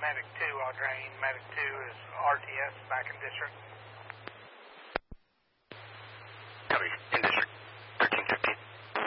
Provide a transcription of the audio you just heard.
Medic 2, I'll drain. Medic 2 is RTS back in district.